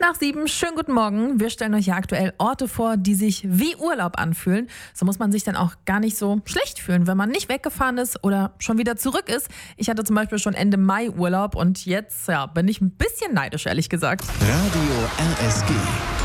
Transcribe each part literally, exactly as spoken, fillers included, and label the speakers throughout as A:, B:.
A: nach sieben, schönen guten Morgen. Wir stellen euch ja aktuell Orte vor, die sich wie Urlaub anfühlen. So muss man sich dann auch gar nicht so schlecht fühlen, wenn man nicht weggefahren ist oder schon wieder zurück ist. Ich hatte zum Beispiel schon Ende Mai Urlaub und jetzt ja, bin ich ein bisschen neidisch, ehrlich gesagt.
B: Radio R S G.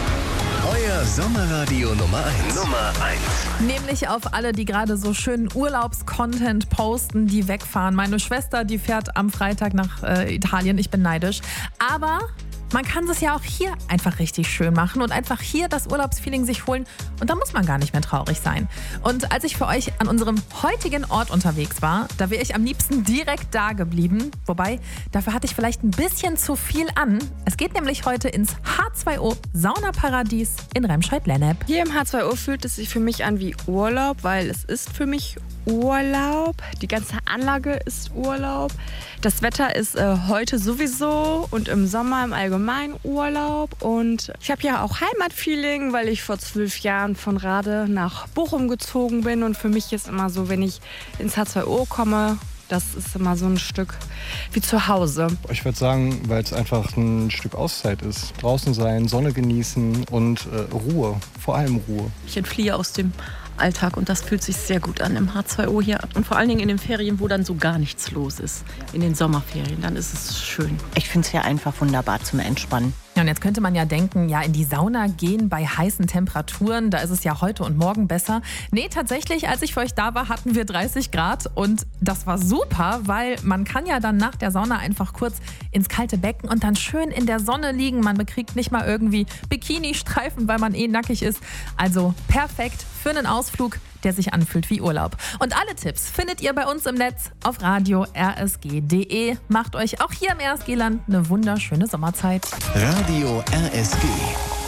B: Euer Sommerradio Nummer eins. Nummer eins.
A: Nämlich auf alle, die gerade so schönen Urlaubscontent posten, die wegfahren. Meine Schwester, die fährt am Freitag nach äh, Italien. Ich bin neidisch. Aber man kann es ja auch hier einfach richtig schön machen und einfach hier das Urlaubsfeeling sich holen. Und da muss man gar nicht mehr traurig sein. Und als ich für euch an unserem heutigen Ort unterwegs war, da wäre ich am liebsten direkt da geblieben. Wobei, dafür hatte ich vielleicht ein bisschen zu viel an. Es geht nämlich heute ins H zwei O Saunaparadies in Remscheid-Lennep.
C: Hier im H zwei O fühlt es sich für mich an wie Urlaub, weil es ist für mich Urlaub. Die ganze Anlage ist Urlaub. Das Wetter ist äh, heute sowieso und im Sommer im Allgemeinen Urlaub. Und ich habe ja auch Heimatfeeling, weil ich vor zwölf Jahren von Rade nach Bochum gezogen bin. Und für mich ist immer so, wenn ich ins H zwei O komme, das ist immer so ein Stück wie zu Hause.
D: Ich würde sagen, weil es einfach ein Stück Auszeit ist. Draußen sein, Sonne genießen und äh, Ruhe, vor allem Ruhe.
E: Ich entfliehe aus dem Alltag und das fühlt sich sehr gut an im H zwei O hier. Und vor allen Dingen in den Ferien, wo dann so gar nichts los ist. In den Sommerferien, dann ist es schön.
F: Ich finde es hier einfach wunderbar zum Entspannen.
A: Ja, und jetzt könnte man ja denken, ja, in die Sauna gehen bei heißen Temperaturen, da ist es ja heute und morgen besser. Nee, tatsächlich, als ich für euch da war, hatten wir dreißig Grad und das war super, weil man kann ja dann nach der Sauna einfach kurz ins kalte Becken und dann schön in der Sonne liegen. Man bekriegt nicht mal irgendwie Bikini-Streifen, weil man eh nackig ist. Also perfekt für einen Ausflug, der sich anfühlt wie Urlaub. Und alle Tipps findet ihr bei uns im Netz auf radio r s g punkt d e. Macht euch auch hier im R S G-Land eine wunderschöne Sommerzeit.
B: Radio R S G.